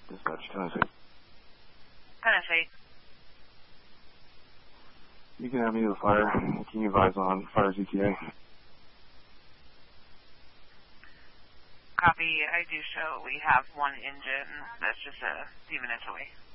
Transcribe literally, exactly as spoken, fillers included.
Dispatch, Tennessee. Tennessee. You can have me to the fire. Can you advise on fire Z T A? Copy. I do show we have one engine that's just a few minutes away.